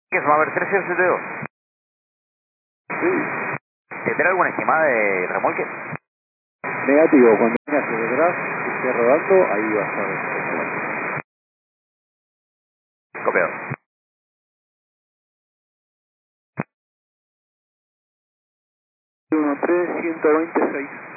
¿Qué es? ¿Va a haber 3072? Sí. ¿Tendrá alguna estimada de remolque? Negativo, cuando venga hacia detrás, que esté rodando, ahí va a estar. Copiado. 13, 126.